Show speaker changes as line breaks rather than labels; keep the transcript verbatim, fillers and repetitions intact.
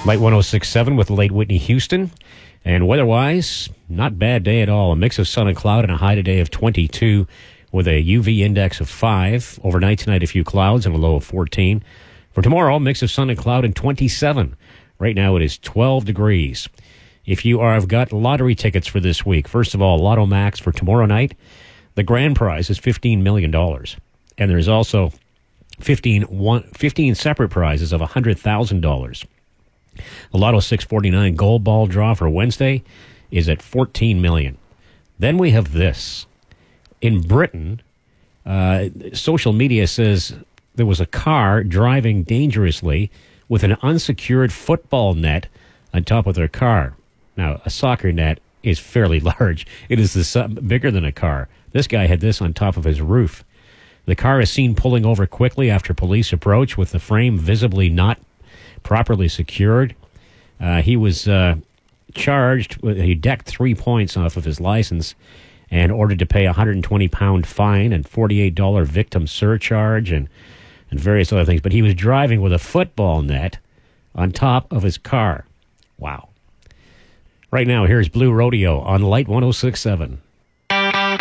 Light one oh six point seven with the late Whitney Houston. And weather-wise, not bad day at all. A mix of sun and cloud and a high today of twenty-two with a U V index of five. Overnight tonight, a few clouds and a low of fourteen. For tomorrow, mix of sun and cloud and twenty-seven. Right now, it is twelve degrees. If you are, have got lottery tickets for this week, first of all, Lotto Max for tomorrow night, the grand prize is fifteen million dollars. And there's also fifteen, one, fifteen separate prizes of one hundred thousand dollars. The Lotto six forty-nine gold ball draw for Wednesday is at fourteen million dollars. Then we have this. In Britain, uh, social media says there was a car driving dangerously with an unsecured football net on top of their car. Now, a soccer net is fairly large. It is the, bigger than a car. This guy had this on top of his roof. The car is seen pulling over quickly after police approach with the frame visibly not properly secured. Uh, he was uh, charged, with, he decked three points off of his license and ordered to pay a one hundred twenty pound fine and forty-eight dollars victim surcharge and, and various other things. But he was driving with a football net on top of his car. Wow. Right now, here's Blue Rodeo on Light one oh six point seven.